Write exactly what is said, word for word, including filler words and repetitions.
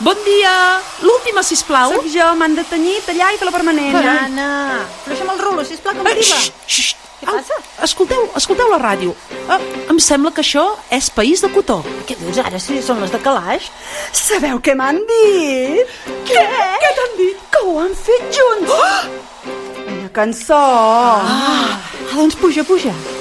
Bon dia! L'última, sisplau. Soc jo, m'han de tenyir, tallar i fer la permanent. Anna, deixa'm el rulo, sisplau, que m'arriba. Xxt, Què passa? Escolteu, escolteu la ràdio. Ah, em sembla que això és País de Cotó. Què dius ara, si són les de Calaix? Sabeu què m'han dit? Què? Què t'han dit? Que ho han fet junts. Oh! Una cançó. Ah, doncs puja, puja.